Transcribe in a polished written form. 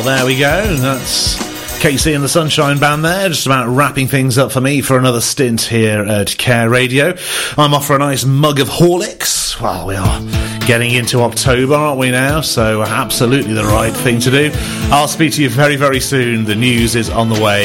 Well, there we go. That's Casey and the Sunshine Band there, just about wrapping things up for me for another stint here at Care Radio. I'm off for a nice mug of Horlicks. Well, we are getting into October, aren't we now? So absolutely the right thing to do. I'll speak to you very, very soon. The news is on the way.